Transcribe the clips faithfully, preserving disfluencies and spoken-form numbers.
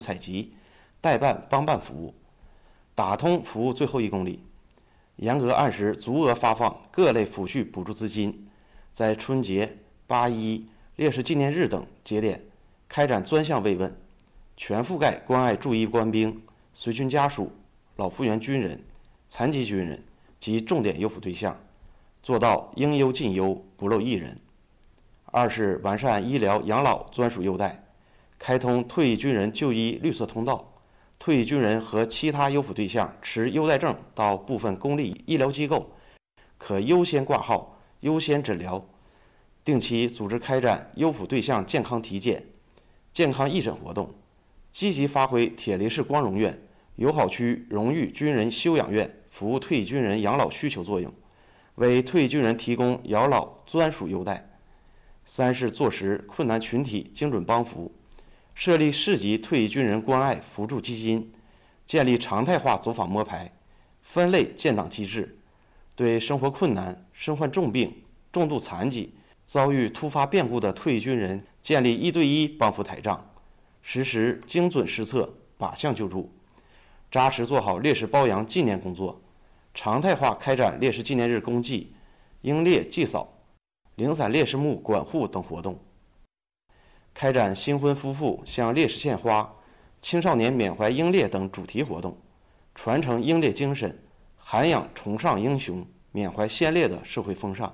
采集、代办、帮办服务，打通服务最后一公里，严格按时足额发放各类抚恤补助资金，在春节、八一、烈士纪念日等节点开展专项慰问，全覆盖关爱驻医官兵、随军家属、老复员军人、残疾军人及重点优抚对象，做到应优尽优，不漏一人。二是完善医疗养老专属优待，开通退役军人就医绿色通道，退役军人和其他优抚对象持优待证到部分公立医疗机构，可优先挂号、优先诊疗，定期组织开展优抚对象健康体检、健康义诊活动，积极发挥铁力市光荣院、友好区荣誉军人休养院服务退役军人养老需求作用，为退役军人提供养老专属优待。三是坐实困难群体精准帮扶，设立市级退役军人关爱扶助基金，建立常态化走访摸排、分类建档机制，对生活困难、身患重病、重度残疾、遭遇突发变故的退役军人建立一对一帮扶台账，实施精准施策、靶向救助，扎实做好烈士褒扬纪念工作，常态化开展烈士纪念日公祭、英烈祭扫、零散烈士墓管护等活动，开展新婚夫妇向烈士献花、青少年缅怀英烈等主题活动，传承英烈精神，涵养崇尚英雄、缅怀先烈的社会风尚。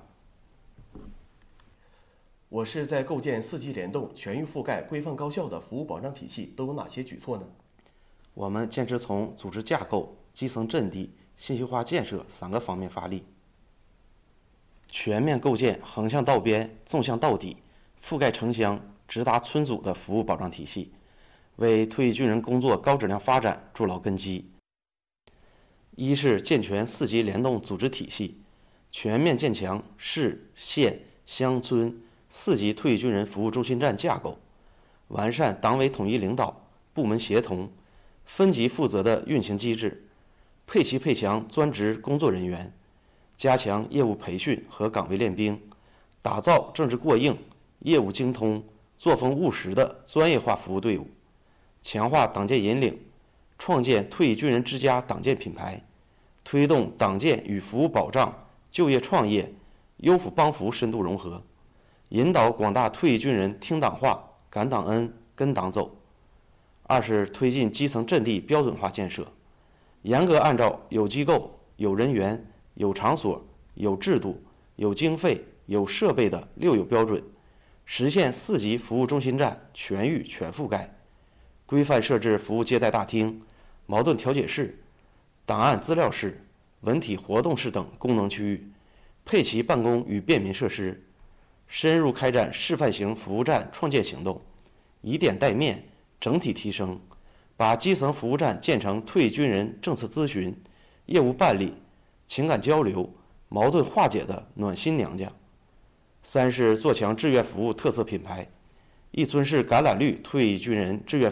我市在构建四级联动、全域覆盖、规范高效的服务保障体系都有哪些举措呢？ 我们坚持从组织架构、基层阵地、信息化建设三个方面发力，全面构建横向到边、纵向到底、覆盖城乡、直达村组的服务保障体系，为退役军人工作高质量发展筑牢根基。一是健全四级联动组织体系，全面建强市、县、乡村四级退役军人服务中心站架构，完善党委统一领导、部门协同、分级负责的运行机制，配齐配强专职工作人员，加强业务培训和岗位练兵，打造政治过硬、业务精通、作风务实的专业化服务队伍，强化党建引领，创建退役军人之家党建品牌，推动党建与服务保障、就业创业、优抚帮扶深度融合，引导广大退役军人听党话、感党恩、跟党走。二是推进基层阵地标准化建设，严格按照有机构、有人员、有场所、有制度、有经费、有设备的六有标准，实现四级服务中心站全域全覆盖，规范设置服务接待大厅、矛盾调解室、档案资料室、文体活动室等功能区域，配齐办公与便民设施，深入开展示范型服务站创建行动，以点带面，整体提升，把基层服务站建成退役军人政策咨询、业务办理、情感交流、矛盾化解的暖心娘家。三是做强志愿服务特色品牌，一村市感染率退役军人志愿